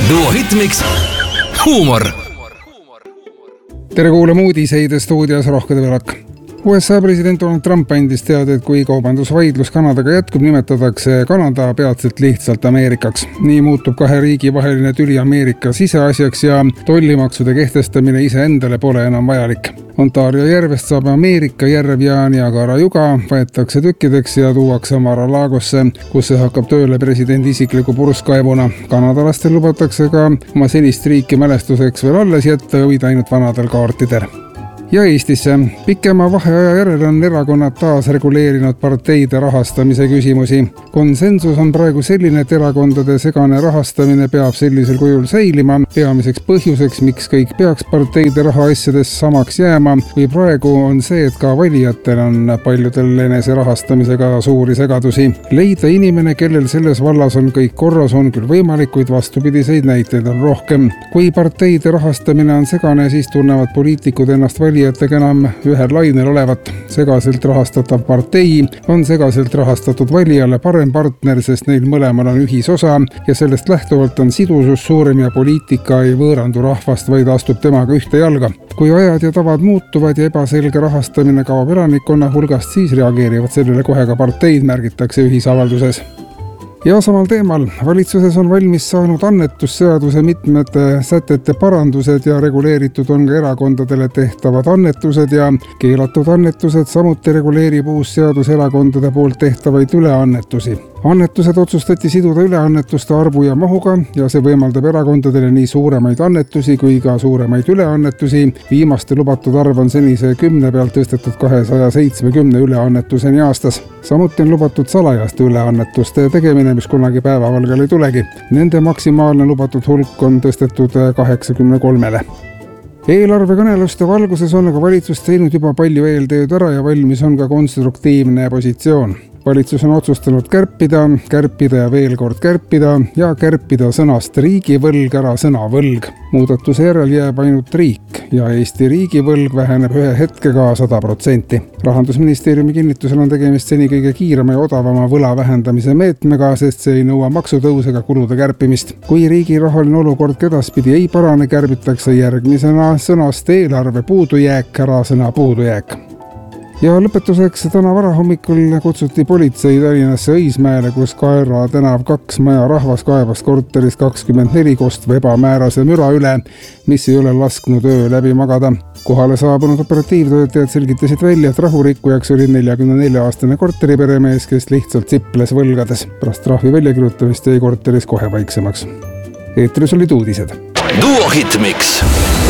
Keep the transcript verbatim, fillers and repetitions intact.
Duo Hitmix huumor. Tere kuulama uudiseid stuudios Rohkede Võlak. U S A president Donald Trump andis teada, et kui kaubandusvaidlus Kanadaga jätkub, nimetatakse Kanada peatselt lihtsalt Ameerikaks. Nii muutub kahe riigi vaheline tüli Ameerika siseasjaks ja tollimaksude kehtestamine iseendale pole enam vajalik. Ontario järvest saab Ameerika järv ja Niagara juga, võetakse tükkideks ja tuuakse Mar-a-Lagosse, kus see hakkab tööle presidendi isikliku purskkaevuna. Kanadalastel lubatakse ka oma senist riiki mälestuseks veel alles jätta ja hoida ainult vanadel kaartidel. Ja Eestisse. Pikema vaheaja järel on erakonnad taas reguleerinud parteide rahastamise küsimusi. Konsensus on praegu selline, et erakondade segane rahastamine peab sellisel kujul säilima. Peamiseks põhjuseks, miks kõik peaks parteide rahaasjades samaks jääma, või praegu on see, et ka valijatel on paljudel enese rahastamisega suuri segadusi. Leida inimene, kellel selles vallas on kõik korras, on küll võimalik, kuid vastupidiseid näiteid on rohkem. Kui parteide rahastamine on segane, siis tunnevad poliitikud ennast valijatega enam ühel lainel olevat. Segaselt rahastatav partei on segaselt rahastatud valijale parem partner, sest neil mõlemal on ühisosa ja sellest lähtuvalt on sidusus suurem ja poliitika ei võõrandu rahvast, vaid astub temaga ühte jalga. Kui ajad ja tavad muutuvad ja ebaselge rahastamine kaob elanikkonna hulgast, siis reageerivad sellele kohe ka parteid, märgitakse ühisavalduses. Ja samal teemal, valitsuses on valmis saanud annetusseaduse mitmete sätete parandused ja reguleeritud on ka erakondadele tehtavad annetused ja keelatud annetused, samuti reguleerib uus seadus erakondade poolt tehtavaid üleannetusi. Annetused otsustati siduda üleannetuste arvu ja mahuga ja see võimaldab erakondadele nii suuremaid annetusi kui ka suuremaid üleannetusi. Viimaste lubatud arv on senise kümne pealt tõstetud kahesaja seitsmekümne üleannetuseni aastas. Samuti on lubatud salajaste üleannetuste tegemine, mis kunagi päevavalgele ei tulegi. Nende maksimaalne lubatud hulk on tõstetud kaheksakümne kolmele. Eelarvekõneluste valguses on aga valitsus teinud juba palju eeltööd ära ja valmis on ka konstruktiivne positsioon. Valitsus on otsustanud kärpida, kärpida ja veel kord kärpida ja kärpida sõnast riigivõlg ära sõna võlg. Muudatuse järel jääb ainult riik ja Eesti riigivõlg väheneb ühe hetkega sada protsenti. Rahandusministeeriumi kinnitusel on tegemist seni kõige kiirema ja odavama võla vähendamise meetmega, sest see ei nõua maksutõusega kulude kärpimist. Kui riigi rahaline olukord edaspidi ei parane, kärbitakse järgmisena sõnast eelarve puudujääk ära sõna puudujääk. Ja lõpetuseks täna varahommikul kutsuti politsei Tallinnasse Õismäele, kus Kaera tänav kaks maja rahvas kaebas korteris kakskümmend neli kostva ebamäärase müra üle, mis ei ole lasknud öö läbi magada. Kohale saabunud operatiivtöötajad selgitasid välja, et rahurikkujaks oli neljakümne nelja aastane korteriperemees, kes lihtsalt siples võlgades. Pärast trahvi väljakirjutamist jäi korteris kohe vaiksemaks. Eetris olid uudised. Duo Hitmix.